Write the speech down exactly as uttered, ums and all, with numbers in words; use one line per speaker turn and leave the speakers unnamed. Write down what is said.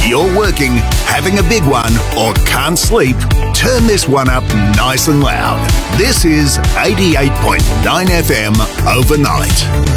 you're working, having a big one, or can't sleep, turn this one up nice and loud. This is eighty-eight point nine F M Overnight.